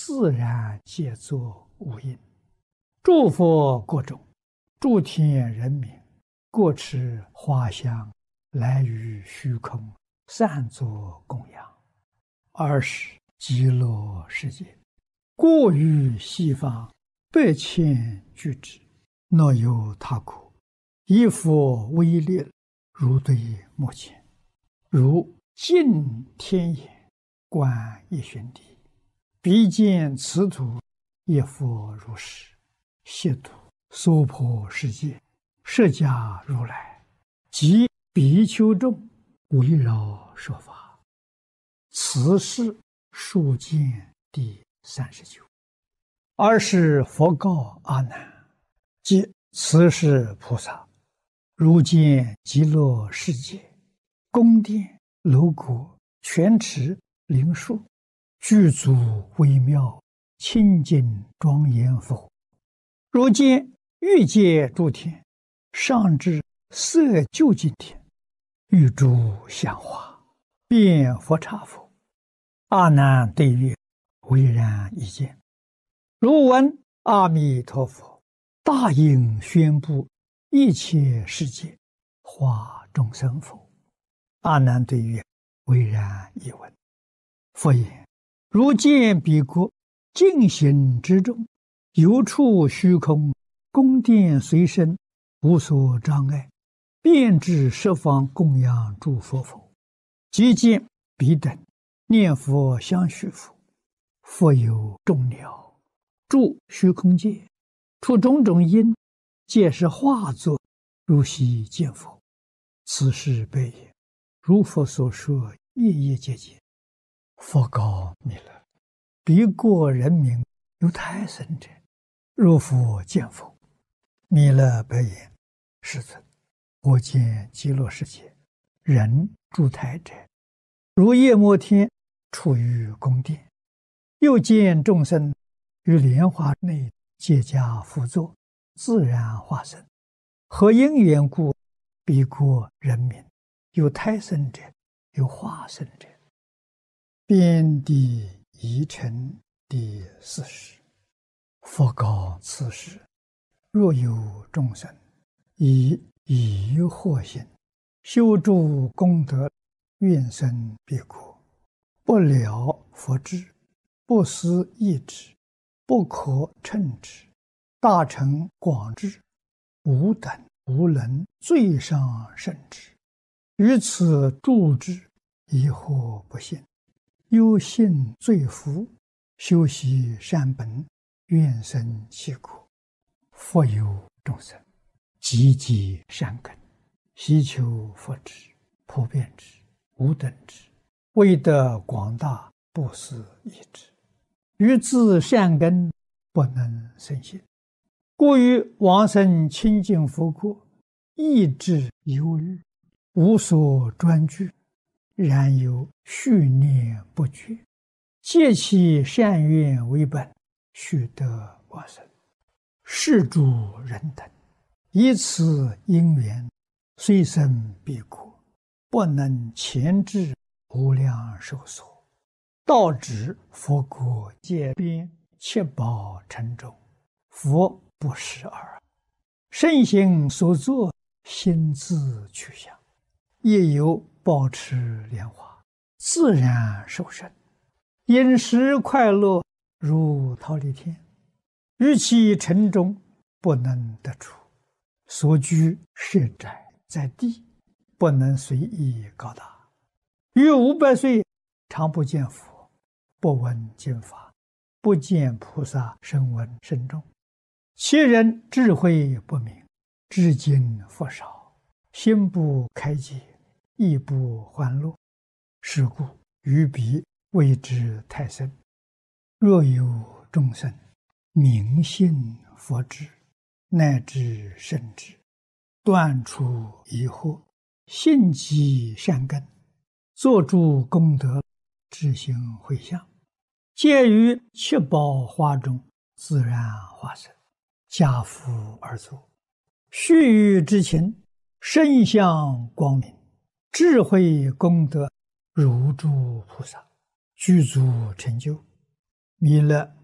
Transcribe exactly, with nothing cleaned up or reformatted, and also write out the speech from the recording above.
自然皆作无因。诸佛各种，诸天人民，各持花香，来于虚空，散作供养。二是极乐世界，过于西方，百千俱之，若有他国，以佛威力，如对目前，如近天眼，观一旬地，必见此土，一佛如是，悉土娑婆世界，释迦如来及比丘众围绕说法。此是数见第三十九。二是佛告阿难：即此是菩萨，如见极乐世界，宫殿楼阁、泉池、灵树，具足微妙，清净庄严佛。如见欲界诸天，上至色究竟天，欲诸香花，遍佛刹佛。阿难对曰：唯然一见。如闻阿弥陀佛大应宣布一切世界，化众生否？阿难对曰：唯然一闻。佛言：如见彼国净行之中，有处虚空，宫殿随身，无所障碍，遍至十方供养诸佛否？即见彼等念佛相续佛，佛有众鸟住虚空界，出种种因，皆是化作，如悉见佛。此是悲也。如佛所说，夜夜皆见。佛告弥勒：彼国人民有胎生者，若复见佛。弥勒白言：世尊，我见极乐世界人住胎者，如夜摩天处于宫殿，又见众生于莲花内结跏趺坐，自然化身。何因缘故？彼国人民有胎生者，有化身者。遍地疑尘第四十。佛告此时：若有众生以疑惑心修诸功德，愿生彼国，不了佛智，不思议之，不可称之，大乘广智，无等无能，最上甚至。于此住之，疑惑不信，忧信罪福，修习善本，愿生其国。佛有众生积极善根，希求佛智，普遍之，无等之，为得广大，不思议之，于自善根不能生信，故于往生清净佛国，意志忧虑，无所专具，然有续念不绝，借其善愿为本，须得往生。是诸人等以此因缘，虽生彼国，不能前至无量寿所，到指佛国界边，七宝城中，佛不识耳。圣行所作，心自去向，亦有保持莲花，自然受生，饮食快乐，如忉利天。于其城中不能得出，所居设宅在地，不能随意高大。于五百岁常不见佛，不闻经法，不见菩萨声闻甚众。其人智慧不明，知经佛少，心不开解，意不欢乐。是故于彼谓之太深。若有众生明信佛智，乃至圣智，断除疑惑，信积善根，作诸功德，知行回向，皆于七宝花中自然化身，家父而坐，须臾之情，身相光明，智慧功德如诸菩萨，具足成就。 弥勒